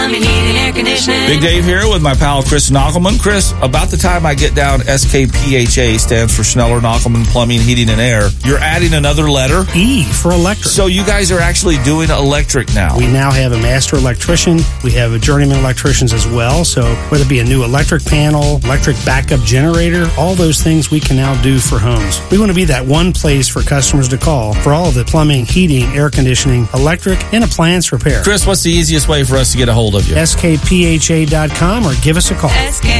Heating, air conditioning. Big Dave here with my pal Chris Knockelman. Chris, about the time I get down, SKPHA stands for Schneller Knockelman Plumbing, Heating, and Air. You're adding another letter? E for electric. So you guys are actually doing electric now. We now have a master electrician. We have a journeyman electricians as well. So whether it be a new electric panel, electric backup generator, all those things we can now do for homes. We want to be that one place for customers to call for all of the plumbing, heating, air conditioning, electric, and appliance repair. Chris, what's the easiest way for us to get a hold of you? skpha.com or give us a call. SK